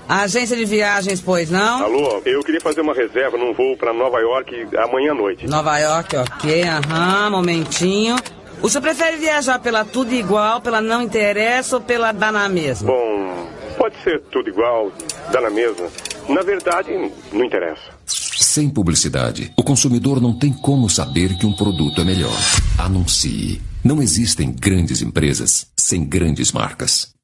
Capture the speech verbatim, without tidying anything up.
Agência de viagens, pois não? Alô, eu queria fazer uma reserva num voo para Nova York amanhã à noite. Nova York, ok, aham, momentinho. O senhor prefere viajar pela Tudo Igual, pela Não Interessa ou pela Dá na Mesma? Bom, pode ser tudo igual, dá na mesma. Na verdade, não interessa. Sem publicidade, o consumidor não tem como saber que um produto é melhor. Anuncie. Não existem grandes empresas sem grandes marcas.